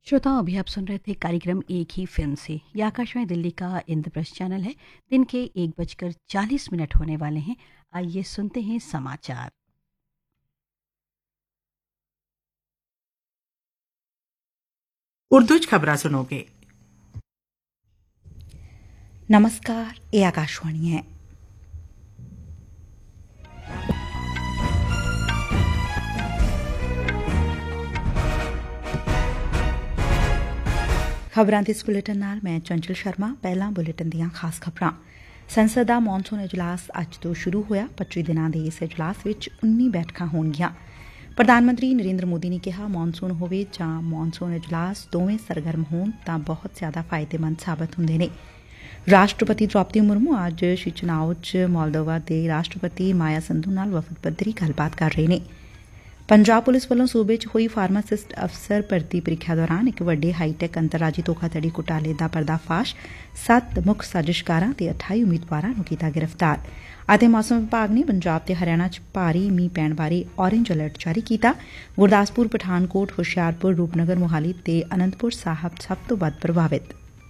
श्रोताओं, अभी आप सुन रहे थे कार्यक्रम एक ही फिल्म से। ये आकाशवाणी दिल्ली का इंद्रप्रस्थ चैनल है। दिन के 1:40 होने वाले हैं। आइए सुनते हैं समाचार। उर्दू च खबरां सुनोगे। नमस्कार, ये आकाशवाणी है। ਖਬਰਾਂ ਦੇ ਇਸ ਬੁਲੇਟਿਨ ਨਾਲ ਮੈਂ ਚੰਚਲ ਸ਼ਰਮਾ। ਪਹਿਲਾਂ ਬੁਲੇਟਿਨ ਦੀਆਂ ਖਾਸ ਖਬਰਾਂ। ਸੰਸਦ ਦਾ ਮੌਨਸੂਨ ਇਜਲਾਸ ਅੱਜ ਤੋਂ ਸ਼ੁਰੂ ਹੋਇਆ। 25 ਦਿਨਾਂ ਦੇ ਇਸ ਇਜਲਾਸ ਵਿੱਚ 19 ਬੈਠਕਾਂ ਹੋਣਗੀਆਂ। ਪ੍ਰਧਾਨ ਮੰਤਰੀ ਨਰਿੰਦਰ ਮੋਦੀ ਨੇ ਕਿਹਾ, ਮੌਨਸੂਨ ਹੋਵੇ ਜਾਂ ਮੌਨਸੂਨ ਇਜਲਾਸ ਦੋਵੇਂ ਸਰਗਰਮ ਹੋਣ ਤਾਂ ਬਹੁਤ ਜ਼ਿਆਦਾ ਫਾਇਦੇਮੰਦ ਸਾਬਤ ਹੁੰਦੇ ਨੇ। ਰਾਸ਼ਟਰਪਤੀ ਦ੍ਰੌਪਦੀ ਮੁਰਮੂ ਅੱਜ ਸ਼ਿਚਨਾਓ 'ਚ ਮੋਲਦੋਵਾ ਦੇ ਰਾਸ਼ਟਰਪਤੀ ਮਾਇਆ ਸੰਧੂ ਨਾਲ ਵਫਦ ਪੱਧਰੀ ਗੱਲਬਾਤ ਕਰ ਰਹੇ ਨੇ। ਪੰਜਾਬ ਪੁਲਿਸ ਵੱਲੋਂ ਸੂਬੇ 'ਚ ਹੋਈ ਫਾਰਮਾਸਿਸਟ ਅਫਸਰ ਭਰਤੀ ਪ੍ਰੀਖਿਆ ਦੌਰਾਨ ਇੱਕ ਵੱਡੇ ਹਾਈਟੈਕ ਅੰਤਰਰਾਜੀ ਧੋਖਾਧੜੀ ਘੁਟਾਲੇ ਦਾ ਪਰਦਾਫਾਸ਼। 7 ਮੁੱਖ ਸਾਜ਼ਿਸ਼ਕਾਰਾਂ ਤੇ 28 ਉਮੀਦਵਾਰਾਂ ਨੂੰ ਕੀਤਾ ਗ੍ਰਿਫਤਾਰ। ਅਤੇ ਮੌਸਮ ਵਿਭਾਗ ਨੇ ਪੰਜਾਬ ਤੇ ਹਰਿਆਣਾ 'ਚ ਭਾਰੀ ਮੀਂਹ ਪੈਣ ਬਾਰੇ ਔਰੇਂਜ ਅਲਰਟ ਜਾਰੀ ਕੀਤਾ। ਗੁਰਦਾਸਪੁਰ, ਪਠਾਨਕੋਟ, ਹੁਸ਼ਿਆਰਪੁਰ, ਰੂਪਨਗਰ, ਮੋਹਾਲੀ ਤੇ ਅਨੰਦਪੁਰ ਸਾਹਿਬ ਸਭ ਤੋਂ ਵੱਧ ਪ੍ਰਭਾਵਿਤ।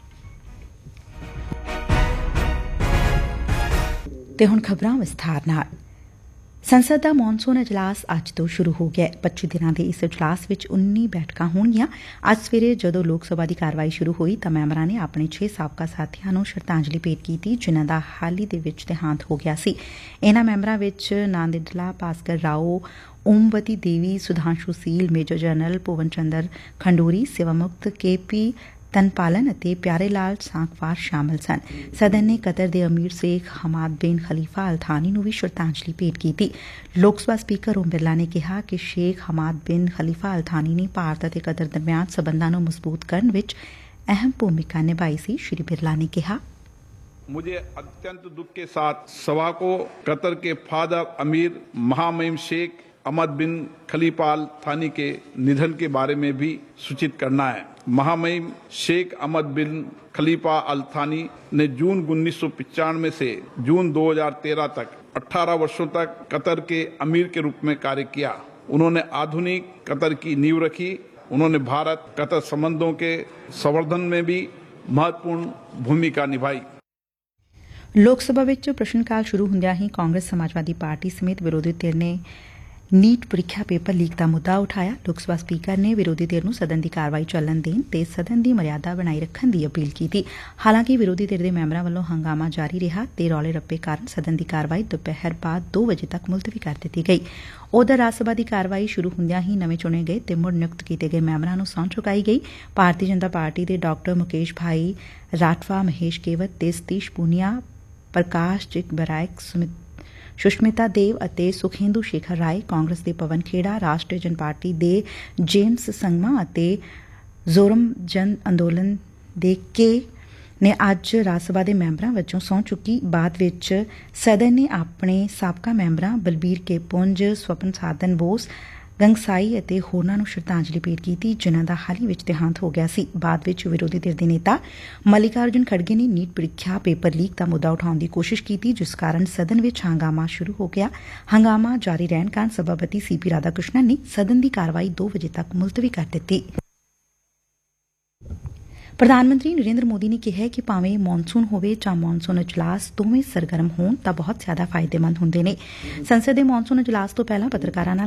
ਤੇ ਹੁਣ ਖਬਰਾਂ ਵਿਸਥਾਰ ਨਾਲ। ਸੰਸਦ ਦਾ ਮੌਨਸੂਨ ਇਜਲਾਸ ਅੱਜ ਤੋਂ ਸ਼ੁਰੂ ਹੋ ਗਿਆ। 25 ਦਿਨਾਂ ਦੇ ਇਸ ਇਜਲਾਸ ਵਿੱਚ 19 ਬੈਠਕਾਂ ਹੋਣਗੀਆਂ। ਅੱਜ ਸਵੇਰੇ ਜਦੋਂ ਲੋਕ ਸਭਾ ਦੀ ਕਾਰਵਾਈ ਸ਼ੁਰੂ ਹੋਈ ਤਾਂ ਮੈਂਬਰਾਂ ਨੇ ਆਪਣੇ 6 ਸਾਬਕਾ ਸਾਥੀਆਂ ਨੂੰ ਸ਼ਰਧਾਂਜਲੀ ਭੇਟ ਕੀਤੀ, ਜਿਨ੍ਹਾਂ ਦਾ ਹਾਲ ਹੀ ਦੇ ਵਿੱਚ ਦੇਹਾਂਤ ਹੋ ਗਿਆ ਸੀ। ਇਨ੍ਹਾਂ ਮੈਂਬਰਾਂ ਵਿੱਚ ਨਾਂਦੇਡਲਾ ਭਾਸਕਰ ਰਾਓ, ਓਮਵਤੀ ਦੇਵੀ, ਸੁਧਾਂਸ਼ੂ ਸੀਲ, ਮੇਜਰ ਜਨਰਲ ਭੁਵਨ ਚੰਦਰ ਖੰਡੂਰੀ, ਸੇਵਾ ਮੁਕਤ KP ਤਨਪਾਲਨ ਅਤੇ ਪਿਆਰੇ ਲਾਲ ਸਾਂਕਵਾਰ ਸ਼ਾਮਲ ਸਨ। ਸਦਨ ਨੇ ਕਤਰ ਦੇ ਅਮੀਰ ਸ਼ੇਖ ਹਮਾਦ ਬਿਨ ਖਲੀਫਾ ਅਲ ਥਾਨੀ ਨੂੰ ਵੀ ਸ਼ਰਧਾਂਜਲੀ ਭੇਟ ਕੀਤੀ। ਲੋਕ ਸਭਾ ਸਪੀਕਰ ਓਮ ਬਿਰਲਾ ਨੇ ਕਿਹਾ ਕਿ ਸ਼ੇਖ ਹਮਾਦ ਬਿਨ ਖਲੀਫਾ ਅਲ ਥਾਨੀ ਨੇ ਭਾਰਤ ਅਤੇ ਕਤਰ ਦਰਮਿਆਨ ਸਬੰਧਾਂ ਨੂੰ ਮਜ਼ਬੂਤ ਕਰਨ ਵਿੱਚ ਅਹਿਮ ਭੂਮਿਕਾ ਨਿਭਾਈ ਸੀ। ਸ਼੍ਰੀ ਬਿਰਲਾ ਨੇ ਕਿਹਾ, मुझे अत्यंत दुख के साथ सभा को कतर के फादर अमीर महामहिम शेख अहमद बिन खलीफा अल थानी के निधन के बारे में भी सूचित करना है। महामहिम शेख अहमद बिन खलीफा अल थानी ने जून 1995 से जून 2013 तक 18 वर्षों तक कतर के अमीर के रूप में कार्य किया। उन्होंने आधुनिक कतर की नींव रखी। उन्होंने भारत कतर संबंधों के संवर्धन में भी महत्वपूर्ण भूमिका निभाई। ਲੋਕ ਸਭਾ ਵਿੱਚ ਪ੍ਰਸ਼ਨ ਕਾਲ ਸ਼ੁਰੂ ਹੁੰਦਿਆਂ ਹੀ ਕਾਂਗਰਸ, ਸਮਾਜਵਾਦੀ ਪਾਰਟੀ ਸਮੇਤ ਵਿਰੋਧੀ ਧਿਰ ਨੇ ਨੀਟ ਪ੍ਰੀਖਿਆ ਪੇਪਰ ਲੀਕ ਦਾ ਮੁੱਦਾ ਉਠਾਇਆ। ਲੋਕ ਸਭਾ ਸਪੀਕਰ ਨੇ ਵਿਰੋਧੀ ਧਿਰ ਨੂੰ ਸਦਨ ਦੀ ਕਾਰਵਾਈ ਚੱਲਣ ਦੇਣ ਤੇ ਸਦਨ ਦੀ ਮਰਿਆਦਾ ਬਣਾਈ ਰੱਖਣ ਦੀ ਅਪੀਲ ਕੀਤੀ। ਹਾਲਾਂਕਿ ਵਿਰੋਧੀ ਧਿਰ ਦੇ ਮੈਂਬਰਾਂ ਵੱਲੋਂ ਹੰਗਾਮਾ ਜਾਰੀ ਰਿਹਾ ਤੇ ਰੌਲੇ ਰੱਪੇ ਕਾਰਨ ਸਦਨ ਦੀ ਕਾਰਵਾਈ ਦੁਪਹਿਰ ਬਾਅਦ 2 ਵਜੇ ਤੱਕ ਮੁਲਤਵੀ ਕਰ ਦਿੱਤੀ ਗਈ। ਉਧਰ ਰਾਜ ਸਭਾ ਦੀ ਕਾਰਵਾਈ ਸ਼ੁਰੂ ਹੁੰਦਿਆਂ ਹੀ ਨਵੇਂ ਚੁਣੇ ਗਏ ਤੇ ਮੁੜ ਨਿਯੁਕਤ ਕੀਤੇ ਗਏ ਮੈਂਬਰਾਂ ਨੂੰ ਸਹੁੰ ਚੁਕਾਈ ਗਈ। ਭਾਰਤੀ ਜਨਤਾ ਪਾਰਟੀ ਦੇ ਡਾਕਟਰ ਮੁਕੇਸ਼ ਭਾਈ ਰਾਠਵਾ, ਮਹੇਸ਼ ਕੇਵਤ ਤੇ ਸਤੀਸ਼ ਪੂਨੀਆ, ਪ੍ਰਕਾਸ਼ ਜਿਕ ਬਰਾਇਕ, ਸੁਸ਼ਮਿਤਾ ਦੇਵ ਅਤੇ ਸੁਖੇਂਦੂ ਸ਼ੇਖਰ ਰਾਏ, ਕਾਂਗਰਸ ਦੇ ਪਵਨ ਖੇੜਾ, ਰਾਸ਼ਟਰੀ ਜਨ ਪਾਰਟੀ ਦੇ ਜੇਮਸ ਸੰਗਮਾ ਅਤੇ ਜ਼ੋਰਮ ਜਨ ਅੰਦੋਲਨ ਦੇ ਕੇ ਨੇ ਅੱਜ ਰਾਜ ਸਭਾ ਦੇ ਮੈਂਬਰਾਂ ਵਜੋਂ ਸਹੁੰ ਚੁੱਕੀ। ਬਾਅਦ ਵਿੱਚ ਸਦਨ ਨੇ ਆਪਣੇ ਸਾਬਕਾ ਮੈਂਬਰਾਂ ਬਲਬੀਰ ਕੇ ਪੁੰਜ, ਸਵਪਨ ਸਾਧਨ ਬੋਸ, ਗੰਗਸਾਈ ਅਤੇ ਹੋਰਨਾਂ ਨੂੰ ਸ਼ਰਧਾਂਜਲੀ ਭੇਟ ਕੀਤੀ, ਜਿਨ੍ਹਾਂ ਦਾ ਹਾਲ ਹੀ ਵਿੱਚ ਦੇਹਾਂਤ ਹੋ ਗਿਆ ਸੀ। ਬਾਅਦ ਵਿੱਚ ਵਿਰੋਧੀ ਧਿਰ ਦੇ ਨੇਤਾ ਮਲਿਕਾ ਅਰਜੁਨ ਖੜਗੇ ਨੇ ਨੀਟ ਪ੍ਰੀਖਿਆ ਪੇਪਰ ਲੀਕ ਦਾ ਮੁੱਦਾ ਉਠਾਉਣ ਦੀ ਕੋਸ਼ਿਸ਼ ਕੀਤੀ, ਜਿਸ ਕਾਰਨ ਸਦਨ ਵਿੱਚ ਹੰਗਾਮਾ ਸ਼ੁਰੂ ਹੋ ਗਿਆ। ਹੰਗਾਮਾ ਜਾਰੀ ਰਹਿਣ ਕਾਰਨ ਸਭਾਪਤੀ CP ਰਾਧਾ ਕ੍ਰਿਸ਼ਨਨ ਨੇ ਸਦਨ ਦੀ ਕਾਰਵਾਈ 2 ਵਜੇ ਤੱਕ ਮੁਲਤਵੀ ਕਰ ਦਿੱਤੀ। ਪ੍ਰਧਾਨ ਮੰਤਰੀ ਨਰਿੰਦਰ ਮੋਦੀ ਨੇ ਕਿਹਾ ਕਿ ਭਾਵੇਂ ਮੌਨਸੂਨ ਹੋਵੇ ਜਾਂ ਮੌਨਸੂਨ ਇਜਲਾਸ ਦੋਵੇਂ ਸਰਗਰਮ ਹੋਣ ਤਾਂ ਬਹੁਤ ਜ਼ਿਆਦਾ ਫਾਇਦੇਮੰਦ ਹੁੰਦੇ ਨੇ। ਸੰਸਦ ਦੇ ਮੌਨਸੂਨ ਇਜਲਾਸ ਤੋਂ ਪਹਿਲਾਂ ਪੱਤਰਕਾਰਾਂ ਨਾਲ